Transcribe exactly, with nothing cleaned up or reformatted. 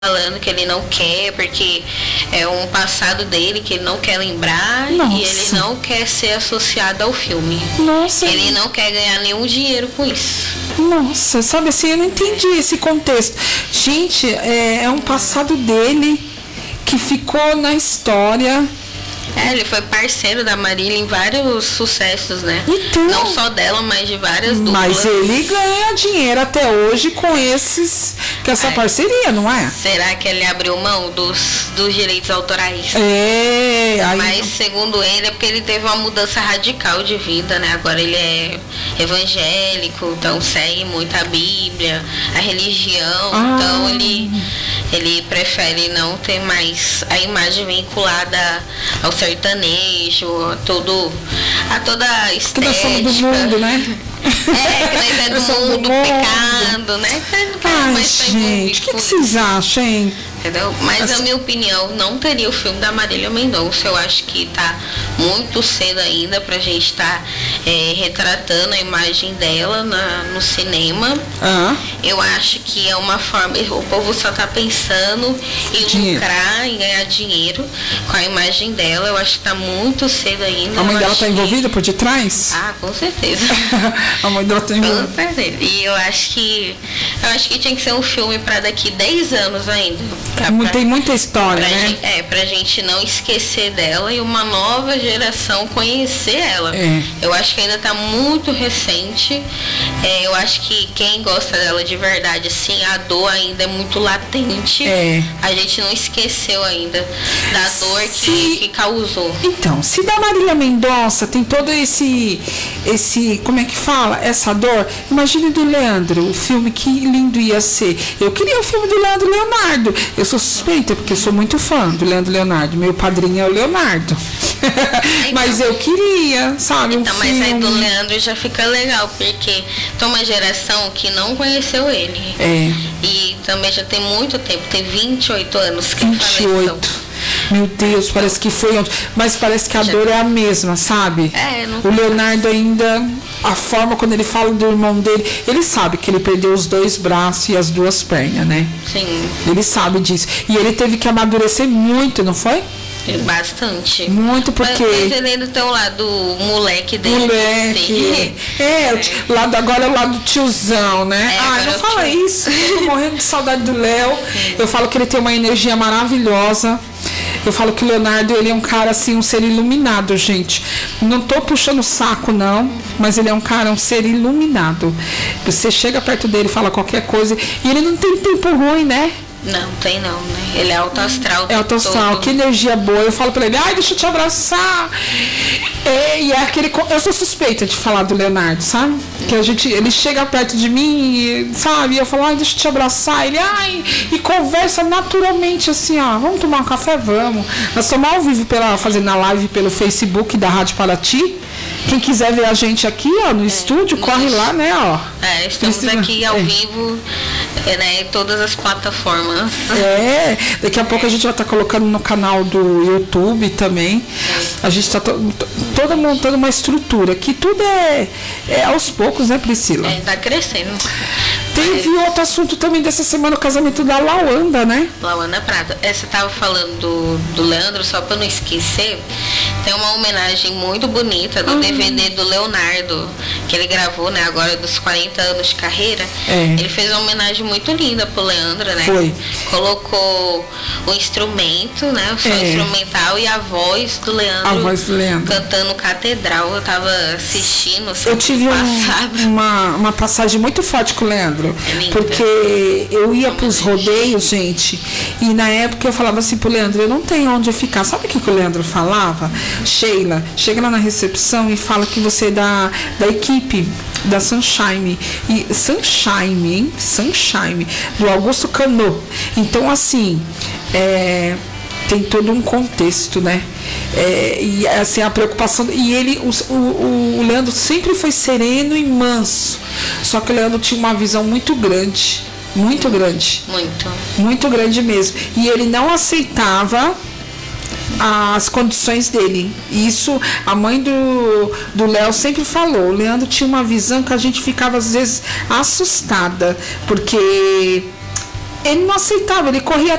falando que ele não quer, porque é um passado dele que ele não quer lembrar. Nossa. E ele não quer ser associado ao filme. Nossa. Ele não quer ganhar nenhum dinheiro com isso. Nossa, sabe assim, eu não entendi esse contexto. Gente, é, é um passado dele que ficou na história. É, ele foi parceiro da Marília em vários sucessos, né? Então, não só dela, mas de várias duplas. Mas ele ganha dinheiro até hoje com esses, com essa é. parceria, não é? Será que ele abriu mão dos, dos direitos autorais? É, aí... Mas segundo ele é porque ele teve uma mudança radical de vida, né? Agora ele é evangélico, então segue muito a Bíblia, a religião, ah. então ele, ele prefere não ter mais a imagem vinculada ao sertanejo, a, todo, a toda a estética. Que nós somos do mundo, né? É, que nós é do mundo, do pecado, né? Ai, gente, o que, que vocês acham, hein? Entendeu? Mas assim, a minha opinião, não teria o filme da Marília Mendonça. Eu acho que tá muito cedo ainda pra gente estar tá, é, retratando a imagem dela na, no cinema. Ah. Eu acho que é uma forma, o povo só tá pensando em dinheiro. lucrar, em ganhar dinheiro com a imagem dela. Eu acho que tá muito cedo ainda. A mãe eu dela tá que... envolvida por detrás? Ah, com certeza. A mãe dela tá envolvida. Com certeza. E eu acho que eu acho que tinha que ser um filme pra daqui dez anos ainda. Pra, pra, Tem muita história, né? Gente, é, pra gente não esquecer dela e uma nova geração conhecer ela. É. Eu acho que ainda tá muito recente. É, eu acho que quem gosta dela de verdade, assim, a dor ainda é muito latente. É. A gente não esqueceu ainda da dor se... que, que causou. Então, se da Marília Mendonça tem todo esse, esse, como é que fala? Essa dor. Imagine do Leandro, o filme, que lindo ia ser. Eu queria o filme do Leandro Leonardo. Eu sou suspeita, porque eu sou muito fã do Leandro Leonardo. Meu padrinho é o Leonardo. Então, mas eu queria, sabe, um então, filme. Mas aí do Leandro já fica legal, porque tem uma geração que não conheceu ele. É. E também já tem muito tempo, tem vinte e oito anos que vinte e oito. Meu Deus, parece que foi ontem. Mas parece que a já... dor é a mesma, sabe? É, não... O Leonardo ainda, a forma quando ele fala do irmão dele, ele sabe que ele perdeu os dois braços e as duas pernas, né? Sim. Ele sabe disso. E ele teve que amadurecer muito, não foi? Bastante. Muito, porque... Mas, mas ele ainda tem o lado moleque dele. Moleque. É, é, o lado, agora é o lado tiozão, né? É, ah, não fala tio... isso. Eu tô morrendo de saudade do Léo. Eu falo que ele tem uma energia maravilhosa. Eu falo que o Leonardo, ele é um cara, assim, um ser iluminado, gente. Não tô puxando o saco, não, mas ele é um cara, um ser iluminado. Você chega perto dele, fala qualquer coisa, e ele não tem tempo ruim, né? Não, tem não, né? Ele é alto astral. É alto astral, que energia boa. Eu falo pra ele, ai, deixa eu te abraçar. É, e é aquele. Eu sou suspeita de falar do Leonardo, sabe? Que a gente, ele chega perto de mim, e, sabe? E eu falo, ai, deixa eu te abraçar. Ele, ai, e conversa naturalmente assim, ó. Vamos tomar um café? Vamos. Nós estamos ao vivo, pela, fazendo a live pelo Facebook da Rádio Paraty. Quem quiser ver a gente aqui, ó, no é, estúdio, no corre lá, né, ó. É, estamos Precisa, aqui ao é. vivo, é, né, em todas as plataformas. É, daqui a pouco a gente vai estar colocando no canal do YouTube também. É. A gente está to, toda montando uma estrutura, que tudo é, é aos poucos, né, Priscila? É, tá crescendo. Teve Mas... outro assunto também dessa semana, o casamento da Lawanda, né? Lawanda Prata. É, você estava falando do, do Leandro, só para não esquecer, tem uma homenagem muito bonita do uhum. D V D do Leonardo, que ele gravou, né, agora dos quarenta anos de carreira. É. Ele fez uma homenagem muito linda pro Leandro, né? Foi. Colocou o instrumento, né, o som é. instrumental e a voz do Leandro. A voz do Leandro. Cantando Catedral. Eu tava assistindo. Eu tive um, uma, uma passagem muito forte com o Leandro. É porque eu ia para os rodeios, gente, e na época eu falava assim pro Leandro, eu não tenho onde ficar. Sabe o que, que o Leandro falava? Sheila, chega lá na recepção e fala que você é da, da equipe da Sunshine. E Sunshine, hein? Sunshine, do Augusto Cano. Então, assim, é, tem todo um contexto, né? É, e assim, a preocupação. E ele, o, o, o Leandro sempre foi sereno e manso. Só que o Leandro tinha uma visão muito grande. Muito grande. Muito. Muito grande mesmo. E ele não aceitava as condições dele. Isso a mãe do do Léo sempre falou. O Leandro tinha uma visão que a gente ficava às vezes assustada, porque ele não aceitava, ele corria